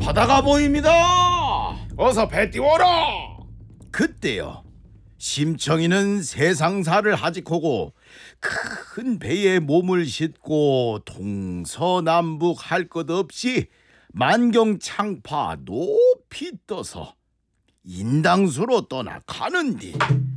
바다가 보입니다. 어서 배 띄워라. 그때요 심청이는 세상사를 하직하고 큰 배에 몸을 싣고 동서남북 할 것 없이 만경창파 높이 떠서 인당수로 떠나 가는디